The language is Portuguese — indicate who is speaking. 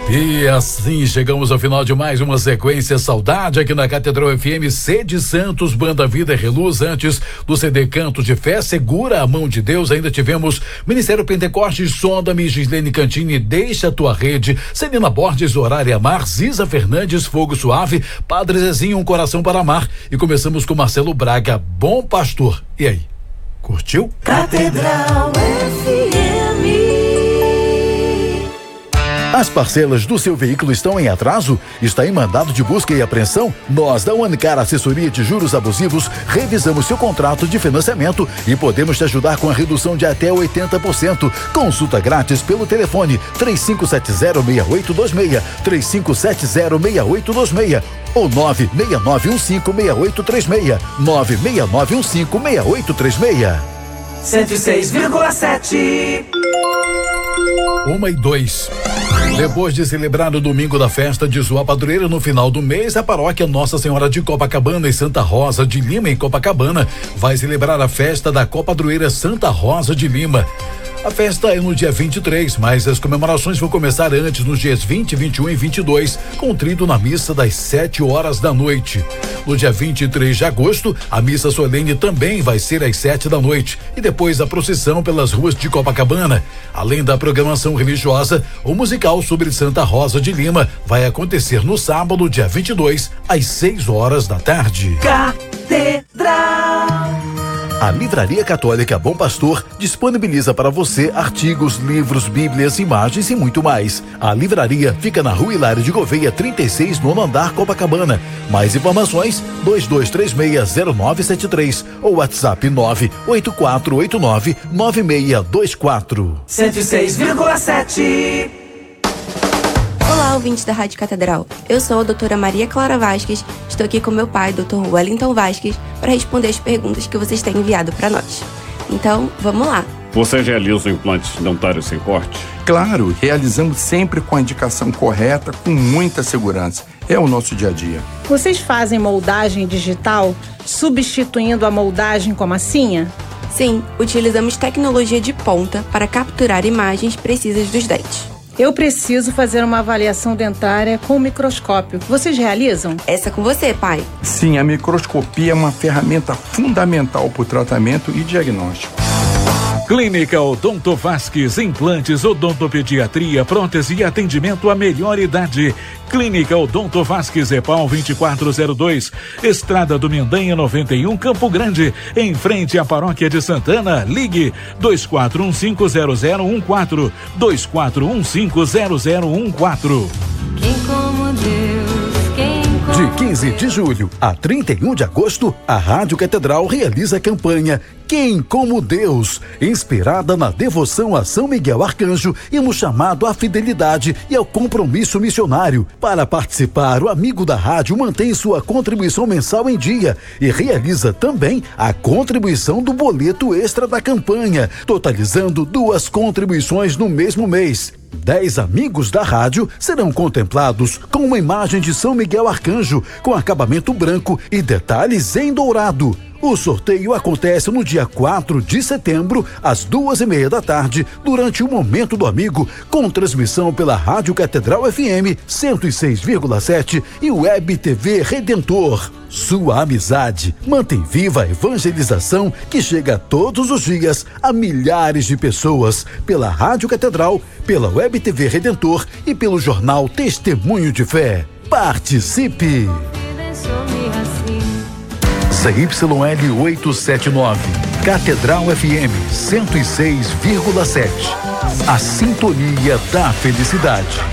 Speaker 1: E assim chegamos ao final de mais uma sequência Saudade aqui na Catedral FM. Sede Santos, Banda Vida e Reluz. Antes do CD Cantos de Fé, Segura a Mão de Deus. Ainda tivemos Ministério Pentecostes, Sonda-me, Gislene Cantini, Deixa a Tua Rede, Celina Borges, Horária Amar, Ziza Fernandes, Fogo Suave, Padre Zezinho, Um Coração para Amar. E começamos com Marcelo Braga, Bom Pastor. E aí, curtiu?
Speaker 2: Catedral FM.
Speaker 3: As parcelas do seu veículo estão em atraso? Está em mandado de busca e apreensão? Nós da Unicar Assessoria de Juros Abusivos revisamos seu contrato de financiamento e podemos te ajudar com a redução de até 80%. Consulta grátis pelo telefone 3570-6826, 3570-6826 ou 96915-6836, 96915-6836.
Speaker 2: 106,7.
Speaker 1: 1:02. Depois de celebrar o domingo da festa de sua padroeira no final do mês, a paróquia Nossa Senhora de Copacabana e Santa Rosa de Lima, em Copacabana, vai celebrar a festa da copadroeira Santa Rosa de Lima. A festa é no dia 23, mas as comemorações vão começar antes, nos dias 20, 21 e 22, com o trido na missa das 7 horas da noite. No dia 23 de agosto, a missa solene também vai ser às 7 da noite e depois a procissão pelas ruas de Copacabana. Além da programação religiosa, o musical sobre Santa Rosa de Lima vai acontecer no sábado, dia 22, às 6 horas da tarde.
Speaker 2: Catedral.
Speaker 3: A Livraria Católica Bom Pastor disponibiliza para você artigos, livros, bíblias, imagens e muito mais. A livraria fica na Rua Hilário de Gouveia, 36, nono andar, Copacabana. Mais informações, 22360973 ou WhatsApp 984899624.
Speaker 2: 106,7.
Speaker 4: Olá, ouvintes da Rádio Catedral. Eu sou a doutora Maria Clara Vasques. Estou aqui com meu pai, Dr. Wellington Vasques, para responder as perguntas que vocês têm enviado para nós. Então, vamos lá.
Speaker 5: Você realiza implantes dentários sem corte?
Speaker 6: Claro, realizamos sempre com a indicação correta, com muita segurança. É o nosso dia a dia.
Speaker 7: Vocês fazem moldagem digital, substituindo a moldagem com massinha?
Speaker 4: Sim, utilizamos tecnologia de ponta para capturar imagens precisas dos dentes.
Speaker 7: Eu preciso fazer uma avaliação dentária com microscópio. Vocês realizam?
Speaker 4: Essa é com você, pai.
Speaker 6: Sim, a microscopia é uma ferramenta fundamental para o tratamento e diagnóstico.
Speaker 8: Clínica Odonto Vasques, implantes, odontopediatria, prótese e atendimento à melhor idade. Clínica Odonto Vasques, EPAL 2402, Estrada do Mendanha 91, Campo Grande, em frente à Paróquia de Santana. Ligue 24150014, 24150014.
Speaker 2: Quem como Deus, quem como
Speaker 3: De 15 de julho a 31 de agosto, a Rádio Catedral realiza a campanha Quem como Deus, inspirada na devoção a São Miguel Arcanjo e no chamado à fidelidade e ao compromisso missionário. Para participar, o amigo da rádio mantém sua contribuição mensal em dia e realiza também a contribuição do boleto extra da campanha, totalizando 2 contribuições no mesmo mês. 10 amigos da rádio serão contemplados com uma imagem de São Miguel Arcanjo com acabamento branco e detalhes em dourado. O sorteio acontece no dia 4 de setembro, às 2:30 da tarde, durante o Momento do Amigo, com transmissão pela Rádio Catedral FM 106,7 e Web TV Redentor. Sua amizade mantém viva a evangelização que chega todos os dias a milhares de pessoas pela Rádio Catedral, pela Web TV Redentor e pelo jornal Testemunho de Fé. Participe! ZYL 879, Catedral FM 106,7. A sintonia da felicidade.